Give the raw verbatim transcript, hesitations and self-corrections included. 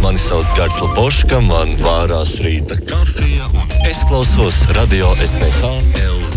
Mani sauc Gārds Lapoška, man vārās rīta kafija un es klausos Radio S T H L V.